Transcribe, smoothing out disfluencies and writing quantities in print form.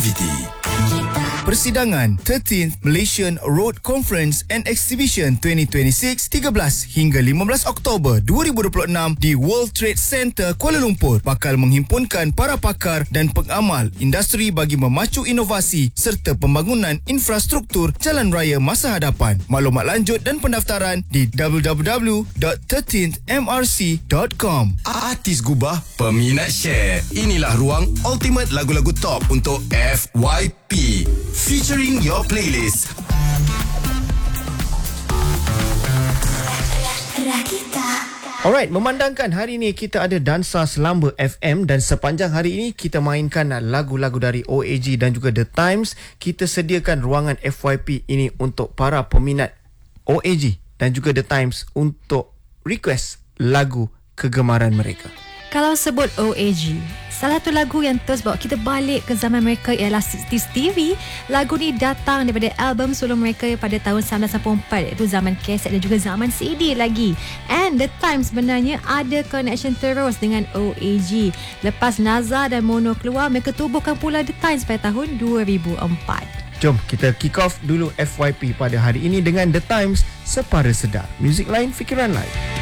aktiviti. Persidangan 13th Malaysian Road Conference and Exhibition 2026 13 hingga 15 Oktober 2026 di World Trade Center Kuala Lumpur bakal menghimpunkan para pakar dan pengamal industri bagi memacu inovasi serta pembangunan infrastruktur jalan raya masa hadapan. Maklumat lanjut dan pendaftaran di www.13thmrc.com. Artis Gubah, peminat share. Inilah ruang ultimate lagu-lagu top untuk FYP. Featuring your playlist. Alright, memandangkan hari ini kita ada Dansa Selamba FM dan sepanjang hari ini kita mainkan lagu-lagu dari OAG dan juga The Times. Kita sediakan ruangan FYP ini untuk para peminat OAG dan juga The Times untuk request lagu kegemaran mereka. Kalau sebut OAG, salah satu lagu yang terus bawa kita balik ke zaman mereka ialah 60s TV. Lagu ni datang daripada album solo mereka pada tahun 1994, iaitu zaman kaset dan juga zaman CD lagi. And The Times sebenarnya ada connection terus dengan OAG. Lepas Naza dan Mono keluar, mereka tubuhkan pula The Times pada tahun 2004. Jom kita kick off dulu FYP pada hari ini dengan The Times, Separa Sedar. Muzik lain, fikiran lain.